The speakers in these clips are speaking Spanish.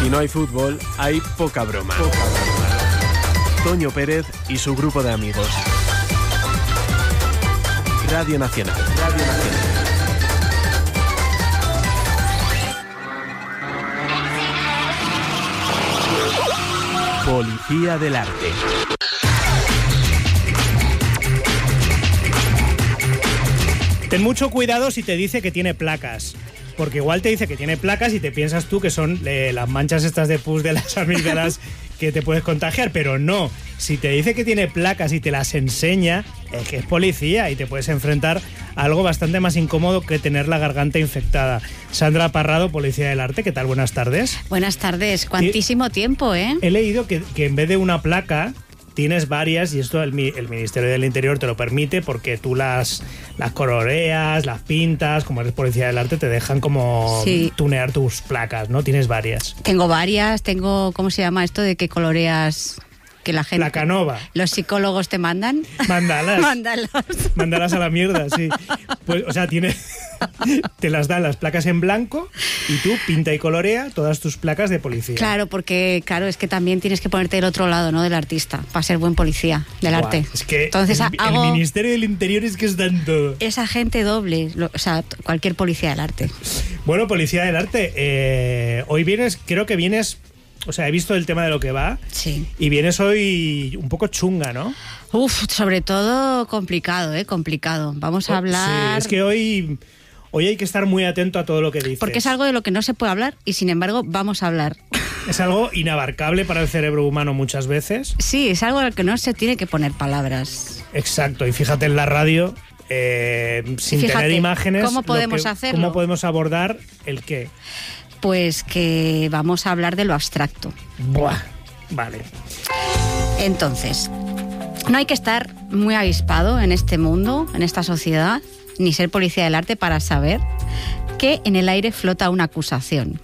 Si no hay fútbol, hay poca broma. Toño Pérez y su grupo de amigos. Radio Nacional. Policía del Arte. Ten mucho cuidado si te dice que tiene placas. Porque igual te dice que tiene placas y te piensas tú que son las manchas estas de pus de las amígdalas que te puedes contagiar, pero no. Si te dice que tiene placas y te las enseña, es que es policía y te puedes enfrentar a algo bastante más incómodo que tener la garganta infectada. Sandra Parrado, Policía del Arte, ¿qué tal? Buenas tardes. Buenas tardes. Cuantísimo tiempo, ¿eh? He leído que en vez de una placa tienes varias, y esto el Ministerio del Interior te lo permite porque tú las coloreas, las pintas, como eres Policía del Arte te dejan como tunear tus placas, ¿no? Tienes varias. Tengo varias, ¿cómo se llama esto de que coloreas? Que la gente... Placanova. Los psicólogos te mandan. Mandalas. Mandalas a la mierda, sí. Pues, o sea, te las dan las placas en blanco y tú pinta y colorea todas tus placas de policía. Claro, porque es que también tienes que ponerte del otro lado, ¿no? Del artista, para ser buen policía del arte. Es que entonces el Ministerio del Interior es que es tanto. Es agente doble, o sea, cualquier policía del arte. Bueno, Policía del Arte, hoy creo que vienes... O sea, he visto el tema de lo que va. Sí. Y vienes hoy un poco chunga, ¿no? Sobre todo complicado, complicado. Vamos a hablar... Sí, es que hoy hay que estar muy atento a todo lo que dices. Porque es algo de lo que no se puede hablar y, sin embargo, vamos a hablar. Es algo inabarcable para el cerebro humano muchas veces. Sí, es algo al que no se tiene que poner palabras. Exacto. Y fíjate en la radio, sin tener imágenes... ¿Cómo podemos hacerlo? ¿Cómo podemos abordar el qué? Pues que vamos a hablar de lo abstracto. Buah, vale. Entonces, no hay que estar muy avispado en este mundo, en esta sociedad, ni ser policía del arte para saber que en el aire flota una acusación.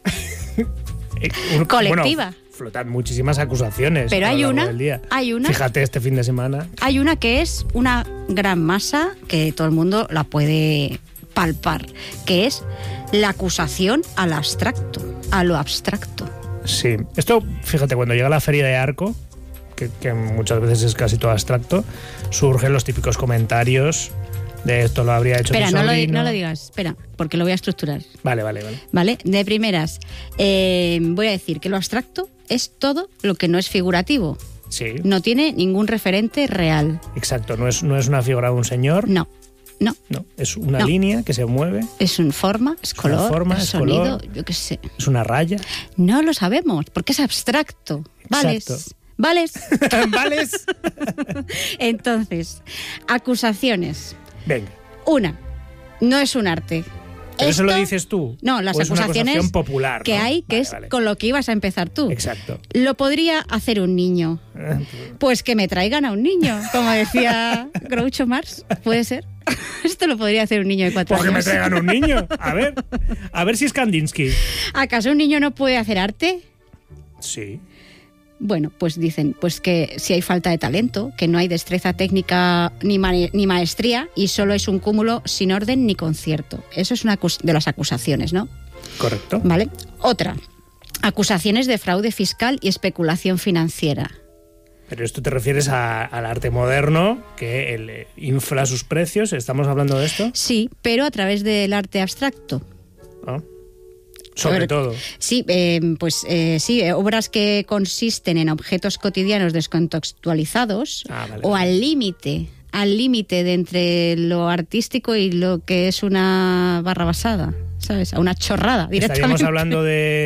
Colectiva. Bueno, flotan muchísimas acusaciones. Pero hay una. Fíjate este fin de semana. Hay una que es una gran masa que todo el mundo la puede palpar, que es la acusación al abstracto, a lo abstracto. Sí, esto, fíjate, cuando llega la feria de Arco, que muchas veces es casi todo abstracto, surgen los típicos comentarios de esto lo habría hecho mi sobrino. Espera, no lo digas, espera, porque lo voy a estructurar. Vale. Vale, de primeras, voy a decir que lo abstracto es todo lo que no es figurativo. Sí. No tiene ningún referente real. Exacto, no es una figura de un señor. No, es una línea que se mueve. Es una forma, es color, es sonido, yo qué sé. Es una raya. No lo sabemos, porque es abstracto. Exacto. ¿Vales? ¿Vales? Entonces, acusaciones. Venga. Una, no es un arte. ¿Pero eso lo dices tú? No, las acusaciones es una acusación popular, ¿no? que hay, que con lo que ibas a empezar tú. Exacto. Lo podría hacer un niño. Pues que me traigan a un niño, como decía Groucho Marx. ¿Puede ser? Esto lo podría hacer un niño de 4 años. Pues que me traigan un niño. A ver si es Kandinsky. ¿Acaso un niño no puede hacer arte? Sí. Bueno, pues dicen que si hay falta de talento, que no hay destreza técnica ni maestría y solo es un cúmulo sin orden ni concierto. Eso es una de las acusaciones, ¿no? Correcto. Vale. Otra, acusaciones de fraude fiscal y especulación financiera. Pero esto te refieres al arte moderno, que infla sus precios. ¿Estamos hablando de esto? Sí, pero a través del arte abstracto. ¿Ah? Sobre todo. Sí, obras que consisten en objetos cotidianos descontextualizados o al límite de entre lo artístico y lo que es una barra basada, ¿sabes? A una chorrada directamente. Estaríamos hablando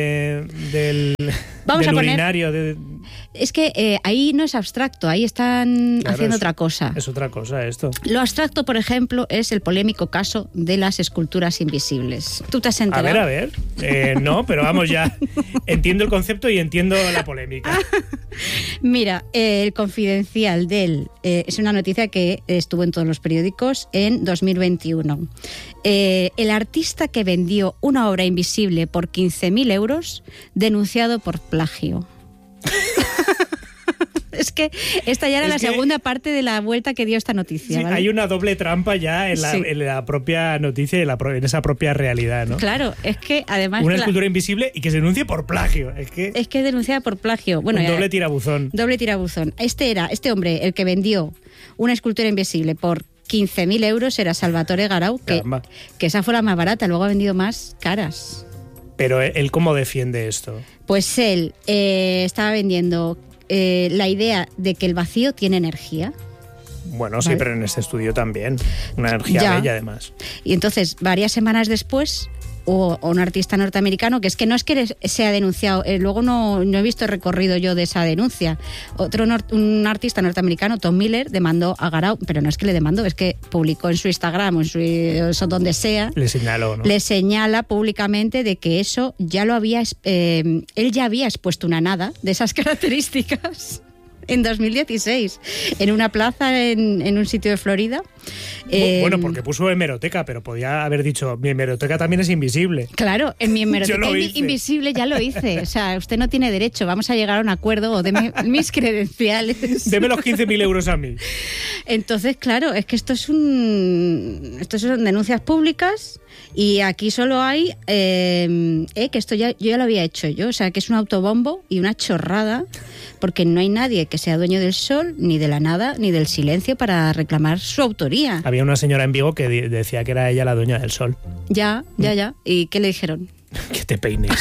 del urinario. Es que ahí no es abstracto, ahí están haciendo otra cosa. Es otra cosa esto. Lo abstracto, por ejemplo, es el polémico caso de las esculturas invisibles. ¿Tú te has enterado? A ver. No, pero vamos ya. Entiendo el concepto y entiendo la polémica. Mira, el Confidencial es una noticia que estuvo en todos los periódicos en 2021. El artista que vendió una obra invisible por 15.000 euros, denunciado por plagio. Es que esta ya era la segunda parte de la vuelta que dio esta noticia. Sí, ¿vale? Hay una doble trampa ya en la propia noticia y en esa propia realidad, ¿no? Claro, es que además... Una escultura invisible y que se denuncie por plagio. Es que es denunciada por plagio. Bueno, doble tirabuzón. Doble tirabuzón. Este hombre, el que vendió una escultura invisible por 15.000 euros, era Salvatore Garau, que esa fue la más barata, luego ha vendido más caras. Pero él, ¿cómo defiende esto? Pues él estaba vendiendo la idea de que el vacío tiene energía. Bueno, ¿vale? Sí, pero en este estudio también. Una energía bella, además. Y entonces, varias semanas después, o un artista norteamericano, que es que sea denunciado, luego no he visto el recorrido yo de esa denuncia. Un artista norteamericano, Tom Miller, demandó a Garau, pero no es que le demandó, es que publicó en su Instagram o en donde sea. Le señaló, ¿no? Le señala públicamente de que eso ya lo había... él ya había expuesto una nada de esas características en 2016, en una plaza en un sitio de Florida. Bueno, porque puso hemeroteca, pero podía haber dicho, mi hemeroteca también es invisible. Claro, en mi hemeroteca invisible ya lo hice. O sea, usted no tiene derecho, vamos a llegar a un acuerdo o deme mis credenciales. Deme los 15.000 euros a mí. Entonces, claro, es que esto son denuncias públicas y aquí solo hay que esto yo ya lo había hecho yo, o sea, que es un autobombo y una chorrada, porque no hay nadie que sea dueño del sol, ni de la nada, ni del silencio para reclamar su autoría. Había una señora en Vigo que decía que era ella la dueña del sol. Ya. ¿Y qué le dijeron? Que te peines.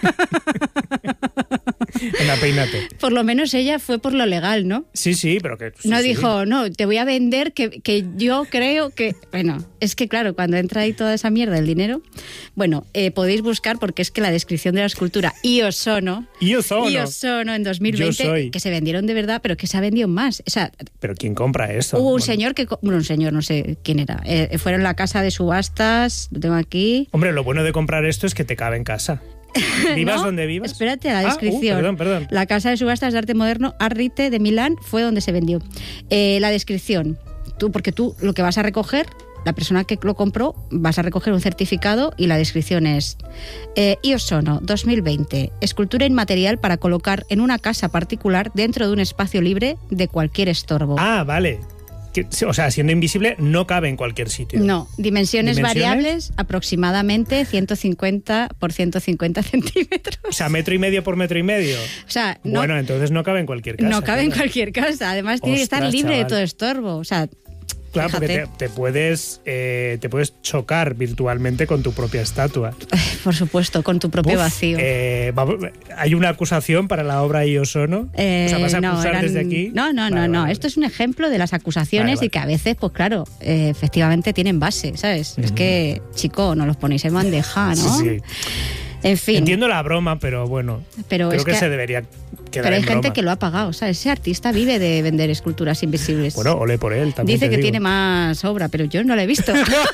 Anda, peínate. Por lo menos ella fue por lo legal, ¿no? Sí, pero que... No sí. dijo, no, te voy a vender que yo creo que... Bueno, es que claro, cuando entra ahí toda esa mierda, el dinero... Bueno, podéis buscar, porque es que la descripción de la escultura Io Sono en 2020, que se vendieron de verdad, pero que se ha vendido más. O sea, ¿pero quién compra esto? Hubo un señor un señor, no sé quién era. Fueron a la casa de subastas, lo tengo aquí. Hombre, lo bueno de comprar esto es que te cabe en casa. ¿Vivas donde vivas? Espérate, la descripción. Perdón. La Casa de Subastas de Arte Moderno Arrite de Milán fue donde se vendió. La descripción. Porque tú lo que vas a recoger, la persona que lo compró, vas a recoger un certificado y la descripción es Io Sono 2020, escultura inmaterial para colocar en una casa particular dentro de un espacio libre de cualquier estorbo. Ah, vale. O sea, siendo invisible no cabe en cualquier sitio. No, dimensiones variables, aproximadamente 150 por 150 centímetros. O sea, 1,5 metros por 1,5 metros. O sea, bueno, entonces no cabe en cualquier casa. No cabe en cualquier casa. Además, tiene que estar libre de todo estorbo. O sea, claro, porque te puedes chocar virtualmente con tu propia estatua. Por supuesto, con tu propio vacío. ¿Hay una acusación para la obra Io Sono? O sea, ¿vas a acusar desde aquí? No. Vale. Esto es un ejemplo de las acusaciones y que a veces, pues claro, efectivamente tienen base, ¿sabes? Es que, chico, no los ponéis en bandeja, ¿no? Sí. En fin. Entiendo la broma, pero bueno, creo que se debería quedar Pero hay en gente broma. que lo ha pagado, o sea, ese artista vive de vender esculturas invisibles. Bueno, ole por él, también. Dice que digo. tiene más obra, pero yo no la he visto.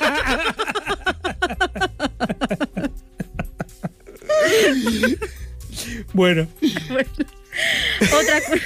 Bueno. Otra cosa.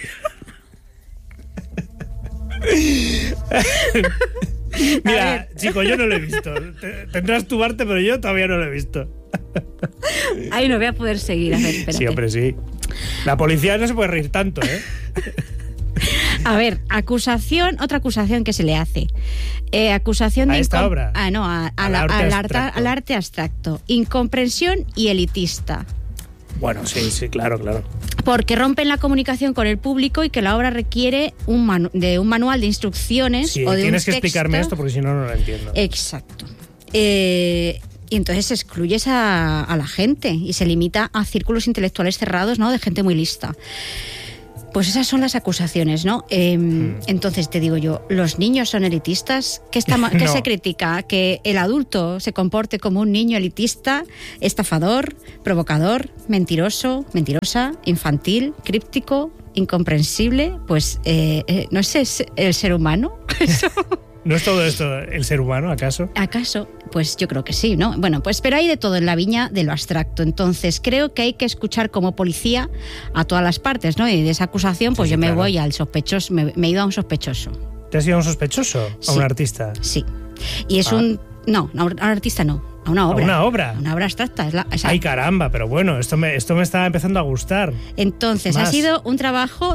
Mira, chico, yo no lo he visto. Tendrás tu arte, pero yo todavía no lo he visto. Ay, no voy a poder seguir. A ver, espérate. Sí, hombre, sí. La policía no se puede reír tanto, ¿eh? A ver, otra acusación que se le hace. Acusación de... ¿A esta obra? No, al arte abstracto. Incomprensión y elitista. Bueno, sí, claro. Porque rompen la comunicación con el público y que la obra requiere un manual de instrucciones o de un texto. Tienes que explicarme esto porque si no, no lo entiendo. Exacto. Y entonces excluyes a la gente y se limita a círculos intelectuales cerrados, ¿no? De gente muy lista. Pues esas son las acusaciones, ¿no? Entonces te digo yo, ¿los niños son elitistas? ¿Qué No. se critica? ¿Que el adulto se comporte como un niño elitista, estafador, provocador, mentiroso, mentirosa, infantil, críptico, incomprensible? Pues no es el ser humano. ¿No es todo esto el ser humano, acaso? ¿Acaso? Pues yo creo que sí, ¿no? Bueno, pues pero hay de todo en la viña de lo abstracto. Entonces creo que hay que escuchar como policía a todas las partes, ¿no? Y de esa acusación, pues yo me voy al sospechoso, me he ido a un sospechoso. ¿Te has ido a un sospechoso? ¿A un artista? Sí. Y es un artista no. A una obra. ¿A una obra? Una obra abstracta. Ay, caramba, pero bueno, esto me está empezando a gustar. Entonces, más. Ha sido un trabajo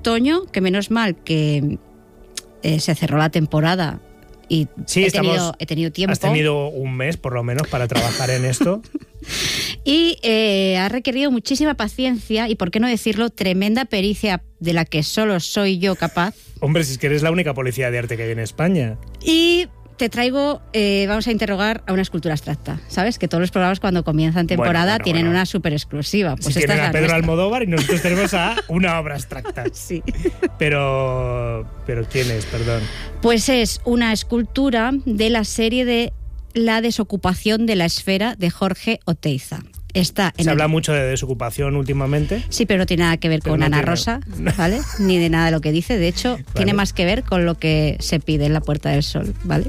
Toño, que menos mal que se cerró la temporada y sí, he tenido tiempo. Has tenido un mes, por lo menos, para trabajar en esto. Y ha requerido muchísima paciencia y, por qué no decirlo, tremenda pericia de la que solo soy yo capaz. Hombre, si es que eres la única policía de arte que hay en España. Y te traigo, vamos a interrogar a una escultura abstracta. ¿Sabes? Que todos los programas cuando comienzan temporada tienen una súper exclusiva. Pues si esta tienen es a Pedro nuestra. Almodóvar y nosotros tenemos a una obra abstracta. Sí. Pero ¿quién es? Perdón. Pues es una escultura de la serie de La desocupación de la esfera de Jorge Oteiza. Se habla mucho de desocupación últimamente. Sí, pero no tiene nada que ver con Ana Rosa, ¿vale? Ni de nada de lo que dice. De hecho, tiene más que ver con lo que se pide en la Puerta del Sol, ¿vale?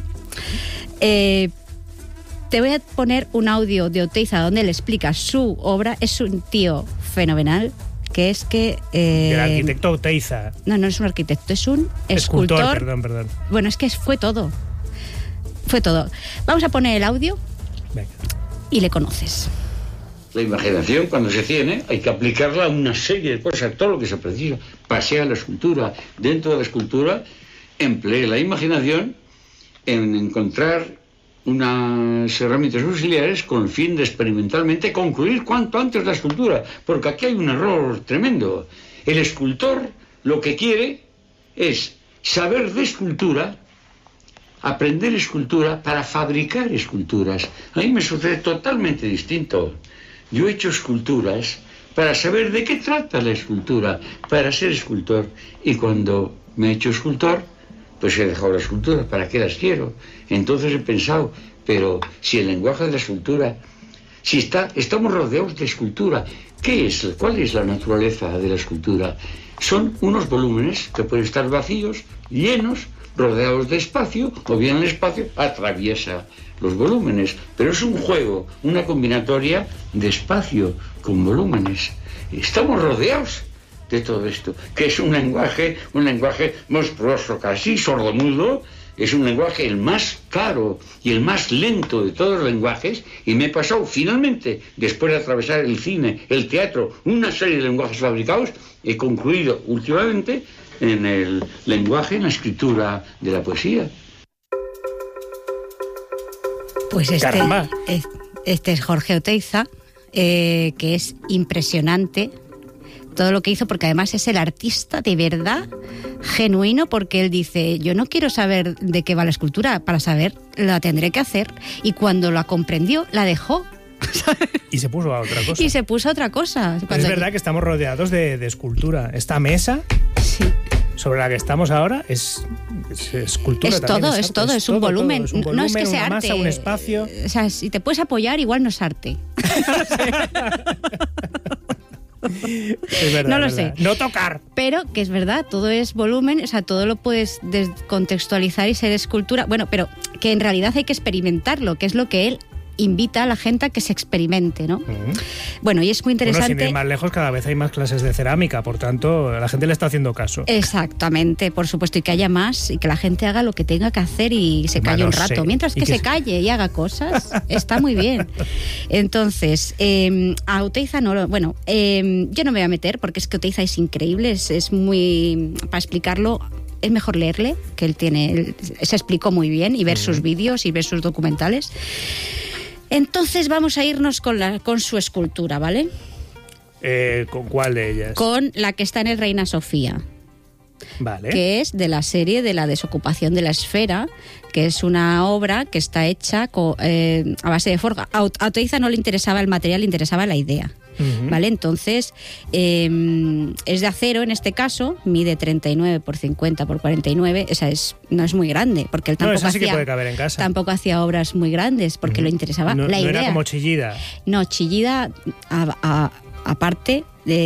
Te voy a poner un audio de Oteiza donde él explica su obra. Es un tío fenomenal, que es que... el arquitecto Oteiza. No es un arquitecto, es un escultor. Perdón. Bueno, es que fue todo. Fue todo. Vamos a poner el audio. Venga. Y le conoces. La imaginación, cuando se tiene, hay que aplicarla a una serie de cosas, todo lo que se precisa. Pasea la escultura. Dentro de la escultura, emplee la imaginación en encontrar unas herramientas auxiliares con el fin de experimentalmente concluir cuanto antes la escultura. Porque aquí hay un error tremendo. El escultor lo que quiere es saber de escultura, aprender escultura para fabricar esculturas. A mí me sucede totalmente distinto. Yo he hecho esculturas para saber de qué trata la escultura, para ser escultor. Y cuando me he hecho escultor, pues he dejado la escultura, ¿para qué las quiero? Entonces he pensado, pero si el lenguaje de la escultura, estamos rodeados de escultura, ¿cuál es la naturaleza de la escultura? Son unos volúmenes que pueden estar vacíos, llenos, rodeados de espacio, o bien el espacio atraviesa los volúmenes, pero es un juego, una combinatoria de espacio con volúmenes. Estamos rodeados de todo esto, que es un lenguaje monstruoso, casi sordomudo. Es un lenguaje el más caro y el más lento de todos los lenguajes, y me he pasado finalmente, después de atravesar el cine, el teatro, una serie de lenguajes fabricados, he concluido últimamente en el lenguaje, en la escritura de la poesía. Pues este es Jorge Oteiza, que es impresionante todo lo que hizo, porque además es el artista de verdad genuino, porque él dice, yo no quiero saber de qué va la escultura, para saber la tendré que hacer, y cuando la comprendió, la dejó. Y se puso a otra cosa. Es verdad que estamos rodeados de escultura. Esta mesa sobre la que estamos ahora es escultura. Es todo, es un volumen. No es que sea una arte. Masa, un espacio. O sea, si te puedes apoyar, igual no es arte. Es verdad, no lo sé. No tocar. Pero que es verdad, todo es volumen, o sea, todo lo puedes descontextualizar y ser escultura. Bueno, pero que en realidad hay que experimentarlo, que es lo que él invita a la gente a que se experimente, ¿no? Bueno, y es muy interesante. Sin ir más lejos, cada vez hay más clases de cerámica, por tanto, la gente le está haciendo caso. Exactamente, por supuesto, y que haya más, y que la gente haga lo que tenga que hacer y se calle un rato. Mientras que se calle y haga cosas, está muy bien. Entonces, a Oteiza yo no me voy a meter, porque es que Oteiza es increíble, es muy... Para explicarlo, es mejor leerle, que él se explicó muy bien, y ver sus vídeos y ver sus documentales. Entonces vamos a irnos con su escultura, ¿vale? ¿Con cuál de ellas? Con la que está en el Reina Sofía. Vale. Que es de la serie de La desocupación de la esfera, que es una obra que está hecha a base de forja. A Oteiza no le interesaba el material, le interesaba la idea. ¿Vale? Entonces, es de acero en este caso, mide 39 por 50 por 49, o sea, no es muy grande, porque él tampoco, sí que puede caber en casa. Tampoco hacía obras muy grandes, porque le interesaba la idea. No era como Chillida. No, Chillida, aparte,